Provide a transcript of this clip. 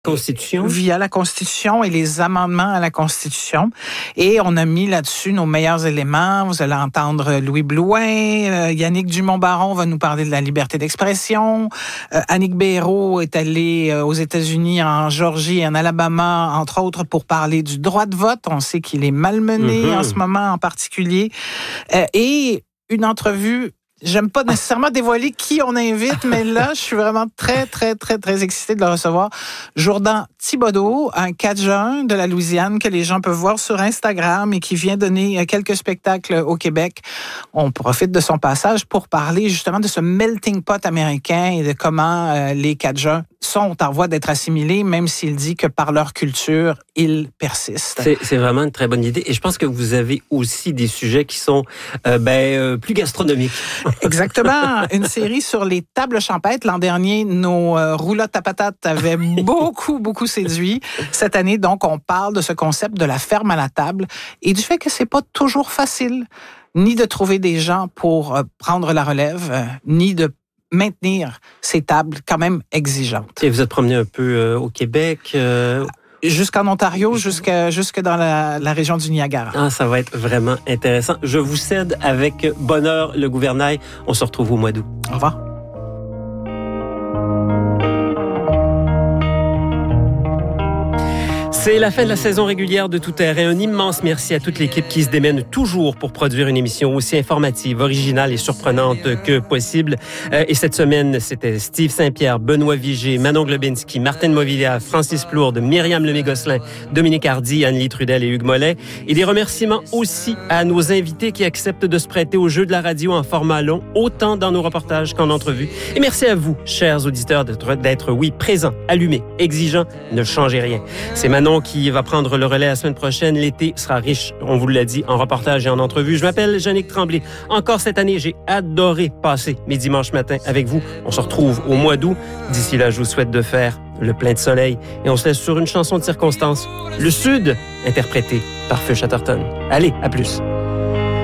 Constitution. Via la Constitution et les amendements à la Constitution. Et on a mis là-dessus nos meilleurs éléments. Vous allez entendre Louis Blouin, Yannick Dumont-Baron va nous parler de la liberté d'expression. Annick Béraud est allée aux États-Unis, en Georgie et en Alabama, entre autres, pour parler du droit de vote. On sait qu'il est malmené en ce moment en particulier. Et une entrevue. J'aime pas nécessairement dévoiler qui on invite, mais là, je suis vraiment très, très, très, très excitée de le recevoir. Jourdan Thibodeau, un Cajun de la Louisiane que les gens peuvent voir sur Instagram et qui vient donner quelques spectacles au Québec. On profite de son passage pour parler justement de ce melting pot américain et de comment les Cajuns sont en voie d'être assimilés, même s'il dit que par leur culture, ils persistent. C'est vraiment une très bonne idée. Et je pense que vous avez aussi des sujets qui sont plus gastronomiques. Exactement. Une série sur les tables champêtres. L'an dernier, nos roulottes à patates avaient beaucoup séduit. Cette année, donc, on parle de ce concept de la ferme à la table et du fait que c'est pas toujours facile ni de trouver des gens pour prendre la relève, ni de maintenir ces tables quand même exigeantes. Et vous êtes promené un peu au Québec Jusqu'en Ontario, jusque dans la région du Niagara. Ah, ça va être vraiment intéressant. Je vous cède avec bonheur le gouvernail. On se retrouve au mois d'août. Au revoir. C'est la fin de la saison régulière de Tout Air et un immense merci à toute l'équipe qui se démène toujours pour produire une émission aussi informative, originale et surprenante que possible. Et cette semaine, c'était Steve Saint-Pierre, Benoît Vigé, Manon Globinski, Martine Movilia, Francis Plourde, Myriam Lemay-Gosselin, Dominique Hardy, Anne-Lie Trudel et Hugues Mollet. Et des remerciements aussi à nos invités qui acceptent de se prêter au jeu de la radio en format long, autant dans nos reportages qu'en entrevue. Et merci à vous, chers auditeurs, d'être présents, allumés, exigeants, ne changez rien. C'est Manon qui va prendre le relais la semaine prochaine. L'été sera riche, on vous l'a dit, en reportage et en entrevue. Je m'appelle Jannick Tremblay. Encore cette année, j'ai adoré passer mes dimanches matins avec vous. On se retrouve au mois d'août. D'ici là, je vous souhaite de faire le plein de soleil. Et on se laisse sur une chanson de circonstance. Le Sud, interprétée par Feu Chatterton. Allez, à plus.